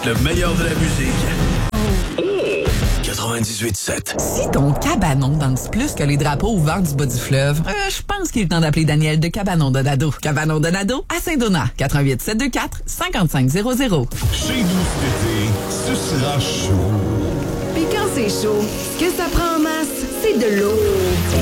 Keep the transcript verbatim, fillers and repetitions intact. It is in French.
le meilleur de la musique. quatre-vingt-dix-huit sept. Si ton cabanon danse plus que les drapeaux au vent du bas du fleuve, euh, je pense qu'il est temps d'appeler Daniel de Cabanon Donado. Cabanon Donado à Saint-Donat. quatre un huit sept deux quatre cinq cinq zéro zéro. Chez nous cet été, ce sera chaud. Puis quand c'est chaud, ce que ça prend en masse, c'est de l'eau.